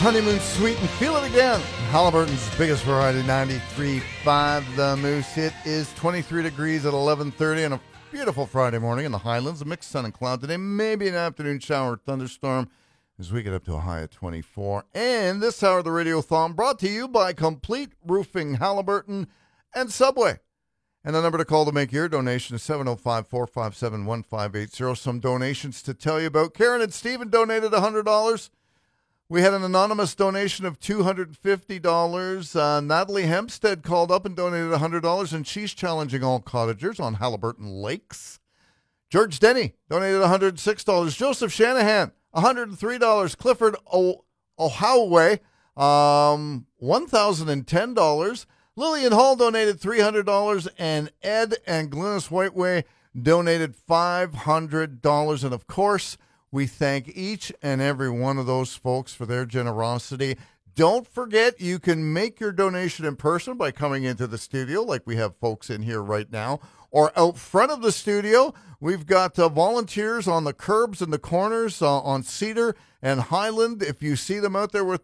Honeymoon Suite and Feel It Again. Halliburton's biggest variety, 93.5. The Moose. It is 23 degrees at 11:30 on a beautiful Friday morning in the Highlands. A mixed sun and cloud today. Maybe an afternoon shower or thunderstorm as we get up to a high of 24. And this hour of the Radiothon brought to you by Complete Roofing, Halliburton, and Subway. And the number to call to make your donation is 705-457-1580. Some donations to tell you about. Karen and Stephen donated $100. We had an anonymous donation of $250. Natalie Hempstead called up and donated $100, and she's challenging all cottagers on Halliburton Lakes. George Denny donated $106. Joseph Shanahan, $103. Clifford Ohaway, $1,010. Lillian Hall donated $300, and Ed and Glynis Whiteway donated $500. And, of course, we thank each and every one of those folks for their generosity. Don't forget, you can make your donation in person by coming into the studio, like we have folks in here right now, or out front of the studio. We've got volunteers on the curbs and the corners on Cedar and Highland. If you see them out there with